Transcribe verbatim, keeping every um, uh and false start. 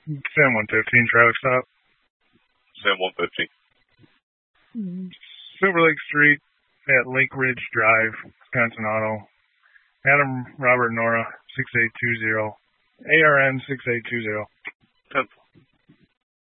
Sam one fifteen, traffic stop. Sam one fifteen. Silver Lake Street at Lake Ridge Drive, Wisconsin Auto. Adam Robert Nora, six eight two zero. A R N six eight two zero. ten